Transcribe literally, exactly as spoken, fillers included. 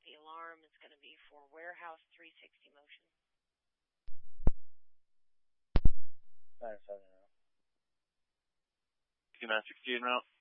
The alarm is going to be for Warehouse three sixty motion. nine seven. two nine sixty en route.